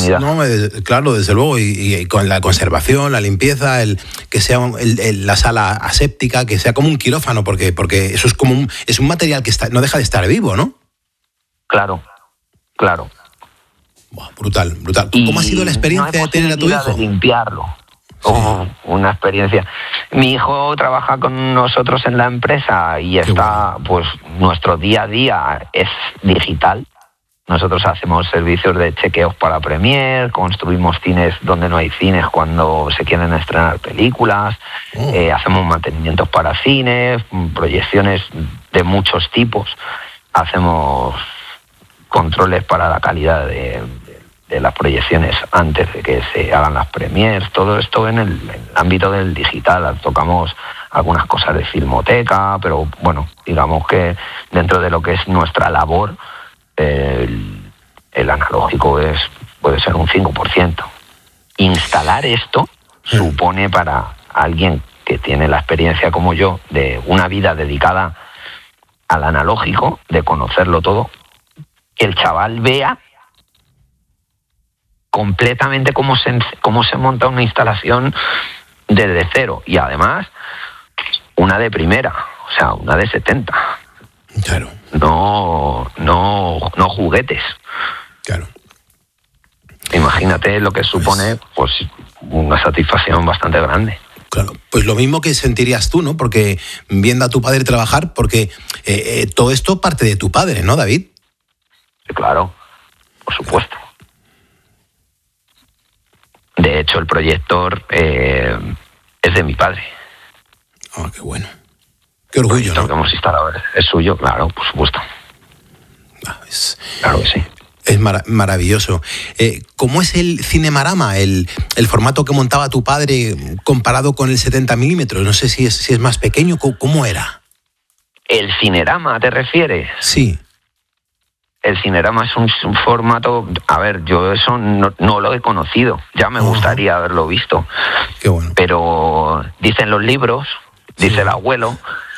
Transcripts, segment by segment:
proximidad. No, claro, desde luego, y con la conservación, la limpieza, que sea la sala aséptica, que sea como un quirófano, porque eso es un material que no deja de estar vivo, ¿no? Claro. Buah, brutal. ¿Cómo ha sido la experiencia de tener a tu hijo? De limpiarlo. Una experiencia. Mi hijo trabaja con nosotros en la empresa y pues nuestro día a día es digital. Nosotros hacemos servicios de chequeos para Premiere, construimos cines donde no hay cines cuando se quieren estrenar películas, hacemos mantenimientos para cines, proyecciones de muchos tipos, hacemos controles para la calidad de las proyecciones antes de que se hagan las premiers, todo esto en el ámbito del digital. Tocamos algunas cosas de filmoteca, pero bueno, digamos que dentro de lo que es nuestra labor, el analógico puede ser un 5%. Instalar esto supone para alguien que tiene la experiencia como yo de una vida dedicada al analógico, de conocerlo todo, que el chaval vea completamente cómo se monta una instalación desde cero, y además una de primera, o sea, una de 70. Claro. No juguetes. Claro. Imagínate lo que supone, pues, una satisfacción bastante grande. Claro, pues lo mismo que sentirías tú, ¿no? Porque viendo a tu padre trabajar, porque todo esto parte de tu padre, ¿no, David? Claro, por supuesto. De hecho, el proyector es de mi padre. Ah, qué bueno. Qué orgullo, el proyector, ¿no? que hemos instalado es suyo, claro, por supuesto. Claro que sí. Es maravilloso. ¿Cómo es el Cinemarama, el formato que montaba tu padre comparado con el 70 milímetros? No sé si es más pequeño. ¿Cómo era? ¿El Cinerama te refieres? Sí. El Cinerama es un formato... A ver, yo eso no lo he conocido. Ya me gustaría haberlo visto. Qué bueno. Pero dicen los libros, dice el abuelo,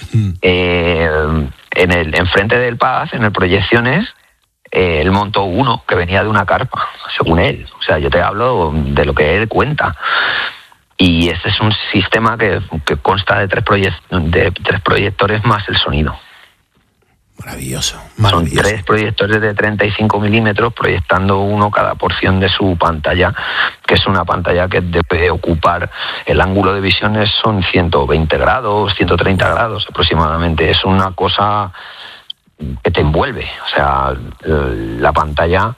enfrente del Paz, en el Proyecciones, él montó uno que venía de una carpa, según él. O sea, yo te hablo de lo que él cuenta. Y este es un sistema que consta de tres proyectores más el sonido. Maravilloso. Son 3 proyectores de 35 milímetros proyectando uno cada porción de su pantalla, que es una pantalla que debe ocupar, el ángulo de visiones son 120 grados, 130 grados aproximadamente. Es una cosa que te envuelve. O sea, la pantalla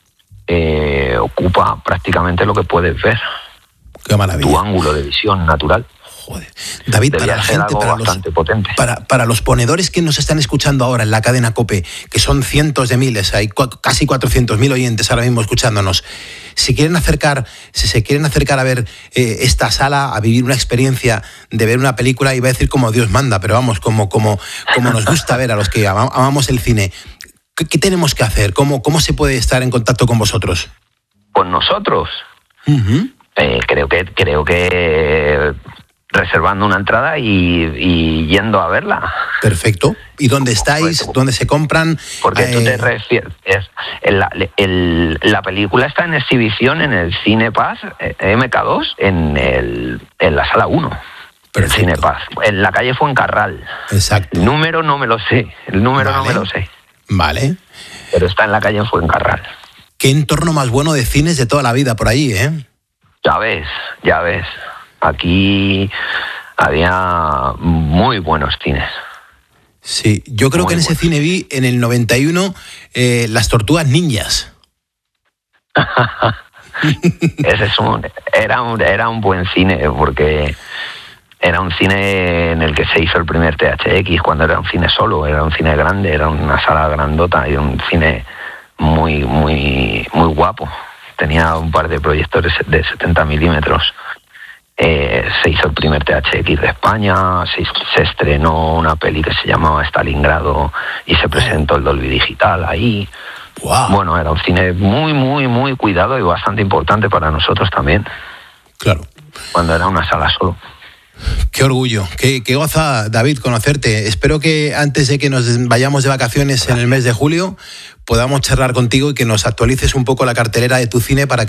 ocupa prácticamente lo que puedes ver. Qué maravilla. Tu ángulo de visión natural. Joder. David, para la gente, para los ponedores que nos están escuchando ahora en la cadena COPE, que son cientos de miles, hay casi 400.000 oyentes ahora mismo escuchándonos, si se quieren acercar a ver esta sala, a vivir una experiencia de ver una película, iba a decir como Dios manda, pero vamos, como nos gusta ver a los que amamos el cine, ¿qué tenemos que hacer? ¿Cómo se puede estar en contacto con vosotros? ¿Con nosotros? Creo que reservando una entrada y yendo a verla. Perfecto. ¿Y dónde estáis? ¿Dónde se compran? Porque tú te refieres... La película está en exhibición en el Cine Paz MK2 en la sala 1. Perfecto. El Cine Paz. En la calle Fuencarral. Exacto. El número no me lo sé. Vale. Pero está en la calle Fuencarral. Qué entorno más bueno de cines de toda la vida por ahí, ¿eh? Ya ves. Aquí había muy buenos cines. Sí, yo creo que en ese cine vi en el 91 Las Tortugas Ninjas. Ese era un buen cine, porque era un cine en el que se hizo el primer THX, cuando era un cine solo, era un cine grande, era una sala grandota y un cine muy, muy, muy guapo. Tenía un par de proyectores de 70 milímetros. Se hizo el primer THX de España, se estrenó una peli que se llamaba Stalingrado y se presentó el Dolby Digital ahí. Wow. Bueno, era un cine muy, muy, muy cuidado y bastante importante para nosotros también. Claro. Cuando era una sala solo. Qué orgullo, qué goza, David, conocerte. Espero que antes de que nos vayamos de vacaciones en el mes de julio podamos charlar contigo y que nos actualices un poco la cartelera de tu cine para que